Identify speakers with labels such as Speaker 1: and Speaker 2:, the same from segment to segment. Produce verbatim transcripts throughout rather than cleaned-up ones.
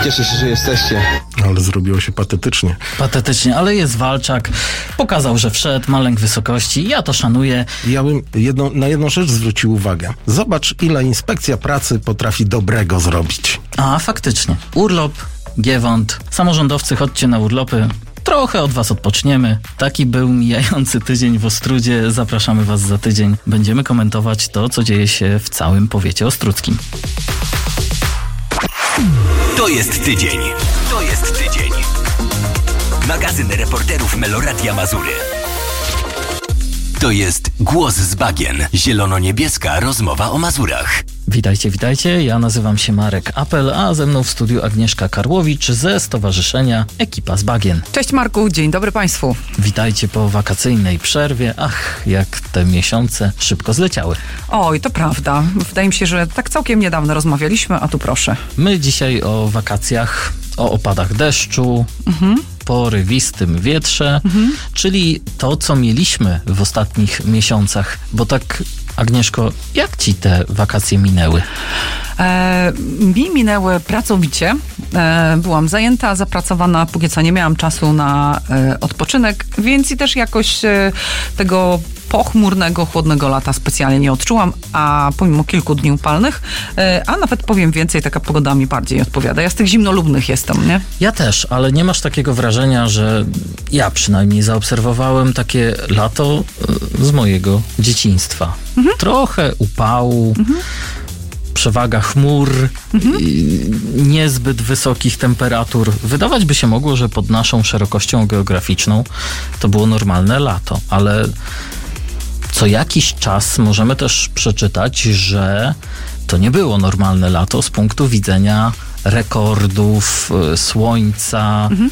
Speaker 1: Cieszę się, że jesteście.
Speaker 2: Ale zrobiło się patetycznie.
Speaker 3: Patetycznie, ale jest walczak. Pokazał, że wszedł, ma lęk wysokości. Ja to szanuję.
Speaker 2: Ja bym jedno, na jedną rzecz zwrócił uwagę. Zobacz, ile inspekcja pracy potrafi dobrego zrobić.
Speaker 3: A, faktycznie. Urlop, Giewont. Samorządowcy, chodźcie na urlopy. Trochę od was odpoczniemy. Taki był mijający tydzień w Ostródzie. Zapraszamy was za tydzień. Będziemy komentować to, co dzieje się w całym powiecie ostródzkim.
Speaker 4: To jest tydzień. To jest tydzień. Magazyn reporterów Meloradia Mazury. To jest Głos z Bagien. Zielono-niebieska rozmowa o Mazurach.
Speaker 3: Witajcie, witajcie. Ja nazywam się Marek Apel, a ze mną w studiu Agnieszka Karłowicz ze Stowarzyszenia Ekipa z Bagien.
Speaker 5: Cześć Marku, dzień dobry Państwu.
Speaker 3: Witajcie po wakacyjnej przerwie. Ach, jak te miesiące szybko zleciały.
Speaker 5: Oj, to prawda. Wydaje mi się, że tak całkiem niedawno rozmawialiśmy, a tu proszę.
Speaker 3: My dzisiaj o wakacjach, o opadach deszczu, mhm. porywistym wietrze, mhm. czyli to, co mieliśmy w ostatnich miesiącach, bo tak... Agnieszko, jak ci te wakacje minęły?
Speaker 5: E, mi minęły pracowicie. E, byłam zajęta, zapracowana, póki co nie miałam czasu na e, odpoczynek, więc i też jakoś e, tego pochmurnego, chłodnego lata specjalnie nie odczułam, a pomimo kilku dni upalnych, e, a nawet powiem więcej, taka pogoda mi bardziej odpowiada. Ja z tych zimnolubnych jestem, nie?
Speaker 3: Ja też, ale nie masz takiego wrażenia, że ja przynajmniej zaobserwowałem takie lato z mojego dzieciństwa. Mhm. Trochę upału, mhm. przewaga chmur, mhm. niezbyt wysokich temperatur. Wydawać by się mogło, że pod naszą szerokością geograficzną to było normalne lato, ale co jakiś czas możemy też przeczytać, że to nie było normalne lato z punktu widzenia rekordów, słońca, mhm.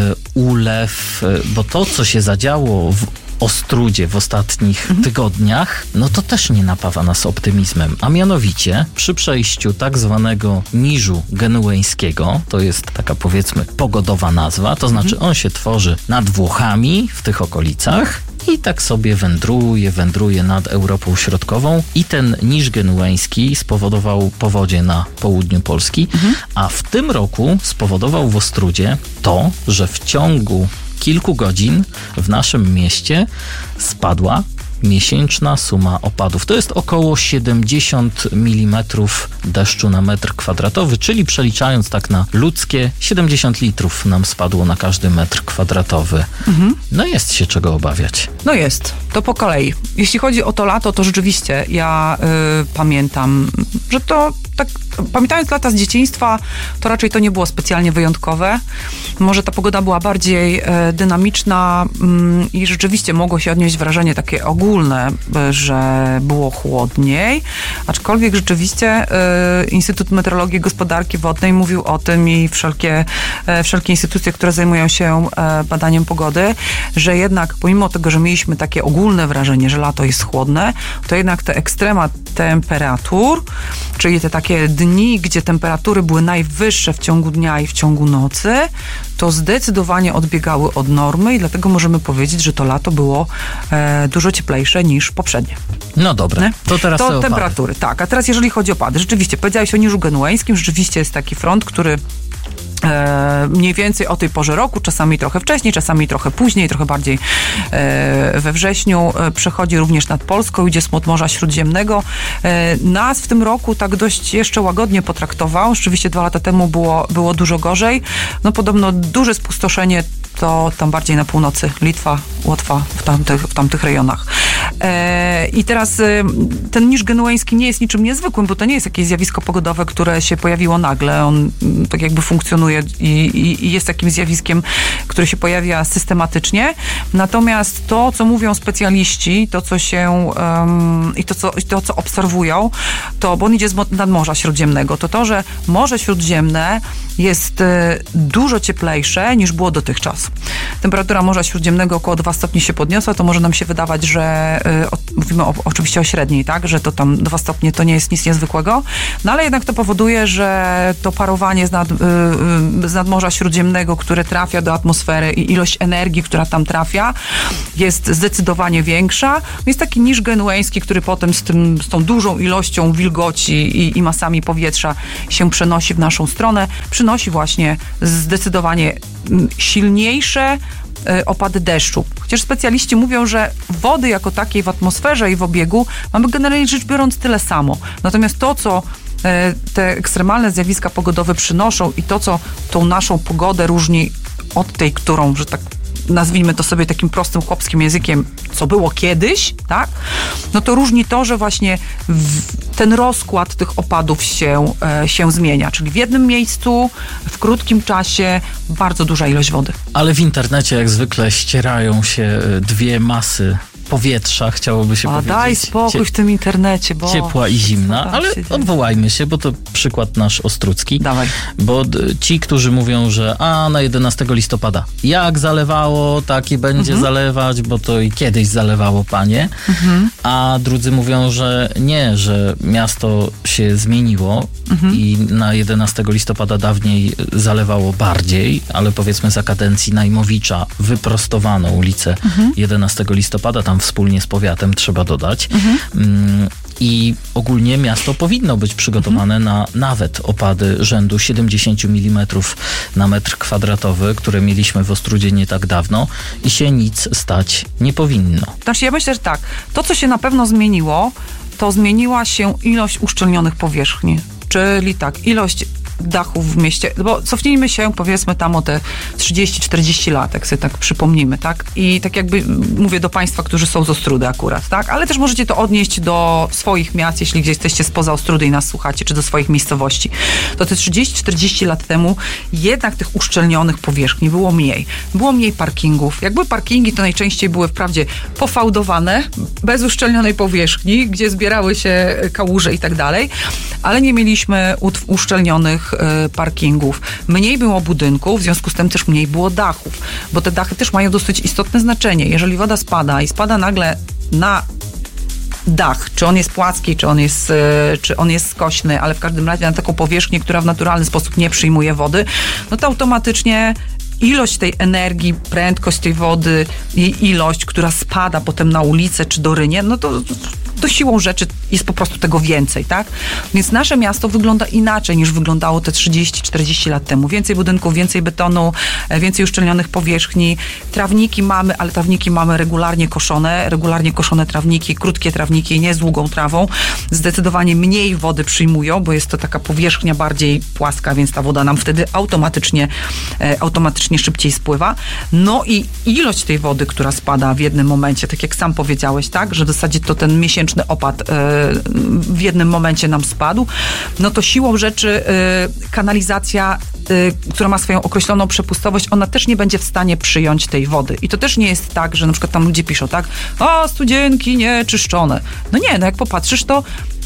Speaker 3: ulew, bo to, co się zadziało w Ostródzie w ostatnich mhm. tygodniach, no to też nie napawa nas optymizmem. A mianowicie przy przejściu tak zwanego niżu genueńskiego, to jest taka powiedzmy pogodowa nazwa, to znaczy on się tworzy nad Włochami w tych okolicach i tak sobie wędruje, wędruje nad Europą Środkową i ten niż genueński spowodował powodzie na południu Polski, mhm. a w tym roku spowodował w Ostródzie to, że w ciągu kilku godzin w naszym mieście spadła miesięczna suma opadów. To jest około siedemdziesiąt milimetrów deszczu na metr kwadratowy, czyli przeliczając tak na ludzkie, siedemdziesiąt litrów nam spadło na każdy metr kwadratowy. Mhm. No jest się czego obawiać.
Speaker 5: No jest. To po kolei. Jeśli chodzi o to lato, to rzeczywiście ja y, pamiętam, że to tak, pamiętając lata z dzieciństwa, to raczej to nie było specjalnie wyjątkowe. Może ta pogoda była bardziej y, dynamiczna y, i rzeczywiście mogło się odnieść wrażenie takie ogólne, y, że było chłodniej, aczkolwiek rzeczywiście y, Instytut Meteorologii i Gospodarki Wodnej mówił o tym i wszelkie, y, wszelkie instytucje, które zajmują się y, badaniem pogody, że jednak pomimo tego, że mieliśmy takie ogólne wrażenie, że lato jest chłodne, to jednak te ekstrema temperatur, czyli te takie dni, gdzie temperatury były najwyższe w ciągu dnia i w ciągu nocy, to zdecydowanie odbiegały od normy i dlatego możemy powiedzieć, że to lato było e, dużo cieplejsze niż poprzednie.
Speaker 3: No dobra, nie? to teraz
Speaker 5: To temperatury, tak. A teraz jeżeli chodzi o opady, rzeczywiście, powiedziałeś o niżu genueńskim, rzeczywiście jest taki front, który E, mniej więcej o tej porze roku, czasami trochę wcześniej, czasami trochę później, trochę bardziej e, we wrześniu e, przechodzi również nad Polską, idzie spod Morza Śródziemnego. E, nas w tym roku tak dość jeszcze łagodnie potraktował. Rzeczywiście dwa lata temu było, było dużo gorzej. No podobno duże spustoszenie to tam bardziej na północy, Litwa, Łotwa, w tamtych, w tamtych rejonach. E, I teraz e, ten niż genueński nie jest niczym niezwykłym, bo to nie jest jakieś zjawisko pogodowe, które się pojawiło nagle. On tak jakby funkcjonuje i, i, i jest takim zjawiskiem, które się pojawia systematycznie. Natomiast to, co mówią specjaliści, to, co się um, i to co, to, co obserwują, to, bo on idzie z nadmorza Śródziemnego, to to, że Morze Śródziemne jest e, dużo cieplejsze niż było dotychczas. Temperatura Morza Śródziemnego około dwa stopnie się podniosła, to może nam się wydawać, że y, o, mówimy o, oczywiście o średniej, tak, że to tam dwa stopnie to nie jest nic niezwykłego, no ale jednak to powoduje, że to parowanie z, nad, y, y, z nadmorza śródziemnego, które trafia do atmosfery i ilość energii, która tam trafia, jest zdecydowanie większa. Jest taki niż genueński, który potem z, tym, z tą dużą ilością wilgoci i, i masami powietrza się przenosi w naszą stronę, przynosi właśnie zdecydowanie silniejsze opady deszczu. Chociaż specjaliści mówią, że wody jako takiej w atmosferze i w obiegu mamy generalnie rzecz biorąc tyle samo. Natomiast to, co te ekstremalne zjawiska pogodowe przynoszą i to, co tą naszą pogodę różni od tej, którą, że tak nazwijmy to sobie takim prostym chłopskim językiem, co było kiedyś, tak? No to różni to, że właśnie w, ten rozkład tych opadów się, e, się zmienia. Czyli w jednym miejscu, w krótkim czasie bardzo duża ilość wody.
Speaker 3: Ale w internecie jak zwykle ścierają się dwie masy powietrza, chciałoby się
Speaker 5: A
Speaker 3: powiedzieć.
Speaker 5: daj spokój w tym internecie, bo...
Speaker 3: Ciepła i zimna, ale odwołajmy się, bo to przykład nasz ostrucki.
Speaker 5: Dawaj.
Speaker 3: Bo ci, którzy mówią, że a na jedenastego listopada jak zalewało, tak i będzie mhm. zalewać, bo to i kiedyś zalewało, panie. Mhm. A drudzy mówią, że nie, że miasto się zmieniło mhm. i na jedenastego listopada dawniej zalewało bardziej, ale powiedzmy za kadencji Najmowicza wyprostowano ulicę mhm. jedenastego listopada, tam wspólnie z powiatem, trzeba dodać. Mhm. I ogólnie miasto powinno być przygotowane mhm. na nawet opady rzędu siedemdziesiąt milimetrów na metr kwadratowy, które mieliśmy w Ostródzie nie tak dawno i się nic stać nie powinno.
Speaker 5: Znaczy ja myślę, że tak. To, co się na pewno zmieniło, to zmieniła się ilość uszczelnionych powierzchni. Czyli tak, ilość dachów w mieście, bo cofnijmy się powiedzmy tam o te trzydzieści czterdzieści lat, jak sobie tak przypomnimy, tak? I tak jakby mówię do Państwa, którzy są z Ostródy akurat, tak? Ale też możecie to odnieść do swoich miast, jeśli gdzieś jesteście spoza Ostródy i nas słuchacie, czy do swoich miejscowości. To te trzydzieści czterdzieści lat temu jednak tych uszczelnionych powierzchni było mniej. Było mniej parkingów. Jak były parkingi, to najczęściej były wprawdzie pofałdowane, bez uszczelnionej powierzchni, gdzie zbierały się kałuże i tak dalej, ale nie mieliśmy uszczelnionych parkingów. Mniej było budynków, w związku z tym też mniej było dachów, bo te dachy też mają dosyć istotne znaczenie. Jeżeli woda spada i spada nagle na dach, czy on jest płaski, czy on jest, czy on jest skośny, ale w każdym razie na taką powierzchnię, która w naturalny sposób nie przyjmuje wody, no to automatycznie ilość tej energii, prędkość tej wody, jej ilość, która spada potem na ulicę czy do rynie, no to to siłą rzeczy jest po prostu tego więcej, tak? Więc nasze miasto wygląda inaczej niż wyglądało te trzydzieści czterdzieści lat temu. Więcej budynków, więcej betonu, więcej uszczelnionych powierzchni. Trawniki mamy, ale trawniki mamy regularnie koszone, regularnie koszone trawniki, krótkie trawniki, nie z długą trawą. Zdecydowanie mniej wody przyjmują, bo jest to taka powierzchnia bardziej płaska, więc ta woda nam wtedy automatycznie, automatycznie szybciej spływa. No i ilość tej wody, która spada w jednym momencie, tak jak sam powiedziałeś, tak? Że w zasadzie to ten miesięczny opad w jednym momencie nam spadł, no to siłą rzeczy kanalizacja, która ma swoją określoną przepustowość, ona też nie będzie w stanie przyjąć tej wody. I to też nie jest tak, że na przykład tam ludzie piszą, tak, a studzienki nieczyszczone. No nie, no jak popatrzysz, to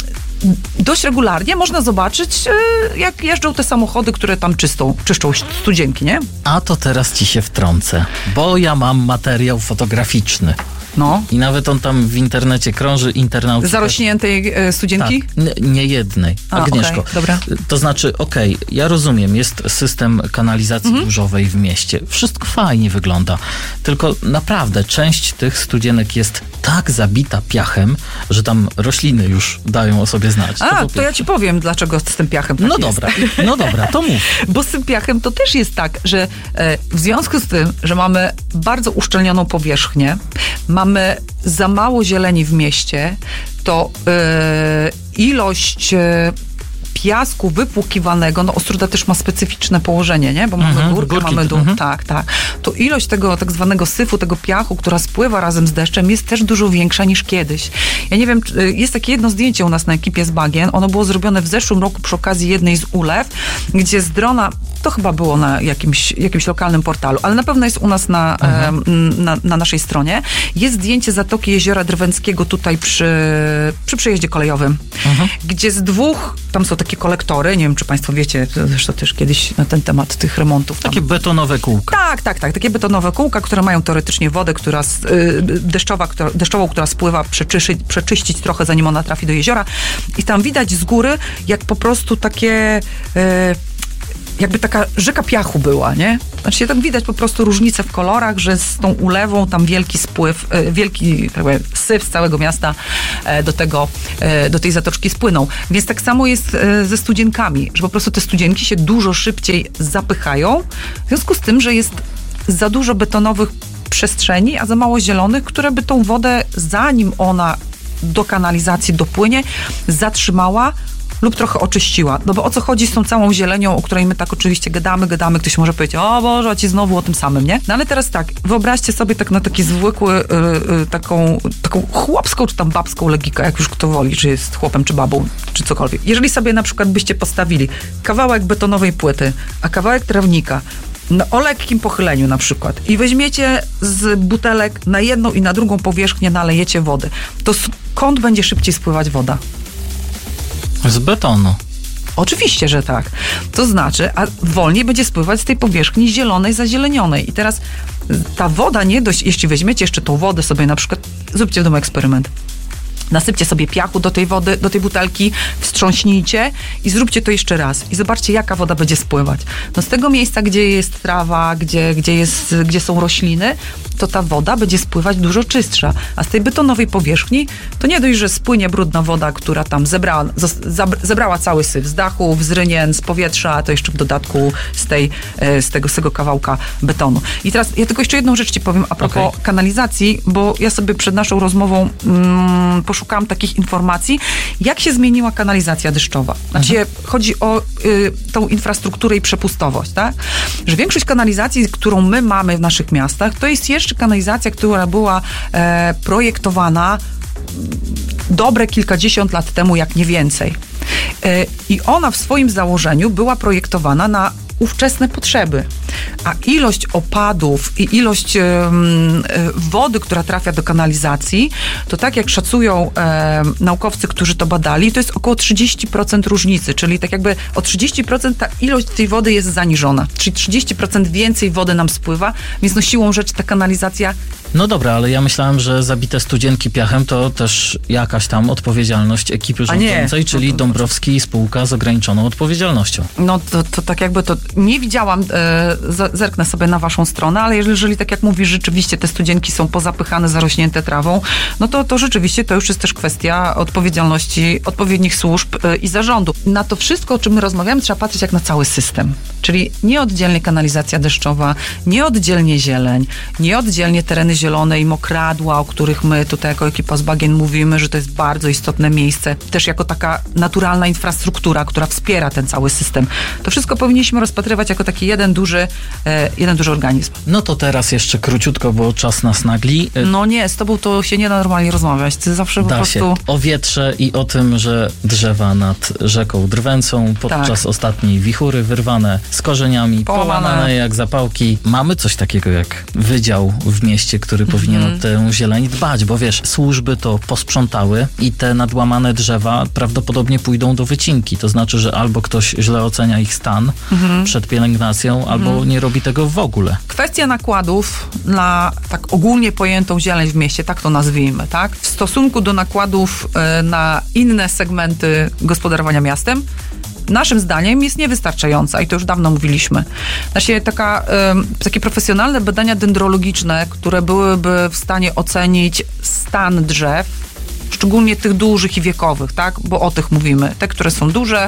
Speaker 5: dość regularnie można zobaczyć, jak jeżdżą te samochody, które tam czystą, czyszczą studzienki, nie?
Speaker 3: A to teraz ci się wtrącę, bo ja mam materiał fotograficzny.
Speaker 5: No.
Speaker 3: I nawet on tam w internecie krąży, internauci...
Speaker 5: Zarośniętej e, studzienki?
Speaker 3: Tak, n- nie jednej. A, Agnieszko.
Speaker 5: Okay, dobra.
Speaker 3: To znaczy, okej, okay, ja rozumiem, jest system kanalizacji mhm. burzowej w mieście. Wszystko fajnie wygląda. Tylko naprawdę część tych studzienek jest tak zabita piachem, że tam rośliny już dają o sobie znać.
Speaker 5: A,
Speaker 3: to,
Speaker 5: to ja ci powiem, dlaczego z tym piachem tak
Speaker 3: No
Speaker 5: jest.
Speaker 3: dobra, no dobra, to mów.
Speaker 5: Bo z tym piachem to też jest tak, że e, w związku z tym, że mamy bardzo uszczelnioną powierzchnię, mamy za mało zieleni w mieście, to e, ilość e, piasku wypłukiwanego, no Ostróda też ma specyficzne położenie, nie? Bo mamy
Speaker 3: mhm,
Speaker 5: górkę,
Speaker 3: górki,
Speaker 5: mamy dół,
Speaker 3: mhm.
Speaker 5: tak, tak. To ilość tego tak zwanego syfu, tego piachu, która spływa razem z deszczem, jest też dużo większa niż kiedyś. Ja nie wiem, jest takie jedno zdjęcie u nas na ekipie z Bagien, ono było zrobione w zeszłym roku przy okazji jednej z ulew, gdzie z drona, to chyba było na jakimś, jakimś lokalnym portalu, ale na pewno jest u nas na, mhm. na, na naszej stronie. Jest zdjęcie Zatoki Jeziora Drwęckiego tutaj przy, przy przejeździe kolejowym, mhm. gdzie z dwóch, tam są takie takie kolektory, nie wiem, czy państwo wiecie, zresztą też kiedyś na ten temat tych remontów. Tam.
Speaker 3: Takie betonowe kółka.
Speaker 5: Tak, tak, tak. Takie betonowe kółka, które mają teoretycznie wodę, która y, deszczowa, która, deszczową, która spływa, przeczyszy, przeczyścić trochę, zanim ona trafi do jeziora. I tam widać z góry, jak po prostu takie... Y, jakby taka rzeka piachu była, nie? Znaczy tam widać po prostu różnicę w kolorach, że z tą ulewą tam wielki spływ, wielki tak powiem, syf z całego miasta do tego, do tej zatoczki spłyną. Więc tak samo jest ze studzienkami, że po prostu te studzienki się dużo szybciej zapychają, w związku z tym, że jest za dużo betonowych przestrzeni, a za mało zielonych, które by tą wodę, zanim ona do kanalizacji dopłynie, zatrzymała lub trochę oczyściła. No bo o co chodzi z tą całą zielenią, o której my tak oczywiście gadamy, gadamy, ktoś może powiedzieć, o Boże, a ci znowu o tym samym, nie? No ale teraz tak, wyobraźcie sobie tak na taki zwykły, yy, yy, taką, taką chłopską czy tam babską logikę, jak już kto woli, czy jest chłopem, czy babą, czy cokolwiek. Jeżeli sobie na przykład byście postawili kawałek betonowej płyty, a kawałek trawnika, no, o lekkim pochyleniu na przykład i weźmiecie z butelek na jedną i na drugą powierzchnię nalejecie wody, to skąd będzie szybciej spływać woda?
Speaker 3: Z betonu.
Speaker 5: Oczywiście, że tak. To znaczy, a wolniej będzie spływać z tej powierzchni zielonej, zazielenionej. I teraz ta woda nie dość, jeśli weźmiecie jeszcze tą wodę sobie na przykład, zróbcie w domu eksperyment. Nasypcie sobie piachu do tej wody, do tej butelki, wstrząśnijcie i zróbcie to jeszcze raz. I zobaczcie, jaka woda będzie spływać. No z tego miejsca, gdzie jest trawa, gdzie, gdzie, jest, gdzie są rośliny, to ta woda będzie spływać dużo czystsza. A z tej betonowej powierzchni to nie dość, że spłynie brudna woda, która tam zebrała, zebrała cały syf z dachów, z rynien, z powietrza, to jeszcze w dodatku z, tej, z, tego, z tego kawałka betonu. I teraz ja tylko jeszcze jedną rzecz ci powiem a propos okay. kanalizacji, bo ja sobie przed naszą rozmową mm, poszukałam takich informacji, jak się zmieniła kanalizacja deszczowa. Znaczy mhm. chodzi o y, tą infrastrukturę i przepustowość, tak? Że większość kanalizacji, którą my mamy w naszych miastach, to jest jeszcze kanalizacja, która była e, projektowana dobre kilkadziesiąt lat temu, jak nie więcej. E, I ona w swoim założeniu była projektowana na ówczesne potrzeby. A ilość opadów i ilość um, wody, która trafia do kanalizacji, to tak jak szacują um, naukowcy, którzy to badali, to jest około trzydzieści procent różnicy, czyli tak jakby o trzydzieści procent ta ilość tej wody jest zaniżona, czyli trzydzieści procent więcej wody nam spływa, więc no siłą rzeczy ta kanalizacja.
Speaker 3: No dobra, ale ja myślałem, że zabite studzienki piachem to też jakaś tam odpowiedzialność ekipy rządzącej, czyli to, to, Dąbrowski i spółka z ograniczoną odpowiedzialnością.
Speaker 5: No to, to tak jakby to nie widziałam, e, zerknę sobie na waszą stronę, ale jeżeli tak jak mówisz, rzeczywiście te studzienki są pozapychane, zarośnięte trawą, no to, to rzeczywiście to już jest też kwestia odpowiedzialności odpowiednich służb e, i zarządu. Na to wszystko, o czym my rozmawiamy, trzeba patrzeć jak na cały system. Czyli nieoddzielnie kanalizacja deszczowa, nieoddzielnie zieleń, nieoddzielnie tereny zielone i mokradła, o których my tutaj jako ekipa z Bagien mówimy, że to jest bardzo istotne miejsce, też jako taka naturalna infrastruktura, która wspiera ten cały system. To wszystko powinniśmy rozpatrywać jako taki jeden duży, e, jeden duży organizm.
Speaker 3: No to teraz jeszcze króciutko, bo czas nas nagli.
Speaker 5: No nie, z tobą to się nie da normalnie rozmawiać. Ty zawsze po
Speaker 3: da
Speaker 5: prostu...
Speaker 3: się. O wietrze i o tym, że drzewa nad rzeką Drwęcą podczas tak. ostatniej wichury wyrwane z korzeniami, połamane. połamane jak zapałki. Mamy coś takiego jak wydział w mieście, który mm-hmm. powinien o tę zieleń dbać, bo wiesz, służby to posprzątały i te nadłamane drzewa prawdopodobnie pójdą do wycinki. To znaczy, że albo ktoś źle ocenia ich stan mm-hmm. przed pielęgnacją, albo mm-hmm. nie robi tego w ogóle.
Speaker 5: Kwestia nakładów na tak ogólnie pojętą zieleń w mieście, tak to nazwijmy, tak? W stosunku do nakładów y, na inne segmenty gospodarowania miastem, naszym zdaniem jest niewystarczająca i to już dawno mówiliśmy. Znaczy, taka, y, takie profesjonalne badania dendrologiczne, które byłyby w stanie ocenić stan drzew, szczególnie tych dużych i wiekowych, tak? Bo o tych mówimy. Te, które są duże,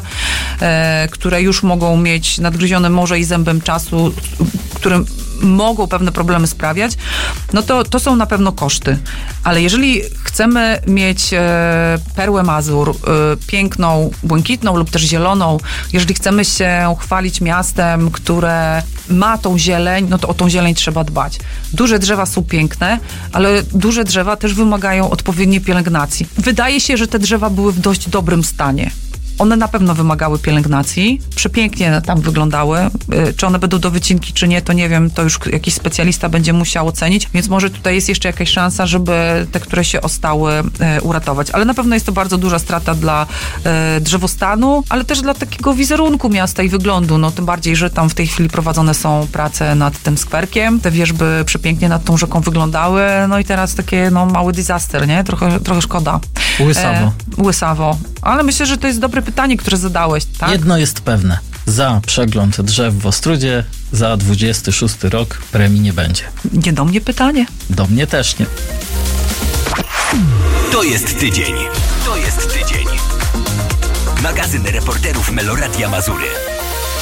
Speaker 5: e, które już mogą mieć nadgryzione morze i zębem czasu, którym mogą pewne problemy sprawiać, no to, to są na pewno koszty. Ale jeżeli chcemy mieć e, perłę Mazur, e, piękną, błękitną lub też zieloną, jeżeli chcemy się chwalić miastem, które ma tą zieleń, no to o tą zieleń trzeba dbać. Duże drzewa są piękne, ale duże drzewa też wymagają odpowiedniej pielęgnacji. Wydaje się, że te drzewa były w dość dobrym stanie. One na pewno wymagały pielęgnacji, przepięknie tam wyglądały. Czy one będą do wycinki, czy nie, to nie wiem, to już jakiś specjalista będzie musiał ocenić, więc może tutaj jest jeszcze jakaś szansa, żeby te, które się ostały, uratować. Ale na pewno jest to bardzo duża strata dla drzewostanu, ale też dla takiego wizerunku miasta i wyglądu, no tym bardziej, że tam w tej chwili prowadzone są prace nad tym skwerkiem. Te wierzby przepięknie nad tą rzeką wyglądały, no i teraz takie, no, mały disaster, nie? Trochę, trochę szkoda.
Speaker 3: Łysawo.
Speaker 5: E, łysawo. Ale myślę, że to jest dobre pytanie, które zadałeś, tak?
Speaker 3: Jedno jest pewne. Za przegląd drzew w Ostródzie za dwudziesty szósty rok premii nie będzie.
Speaker 5: Nie do mnie pytanie.
Speaker 3: Do mnie też nie.
Speaker 4: To jest tydzień. To jest tydzień. Magazyn reporterów Meloradia Mazury.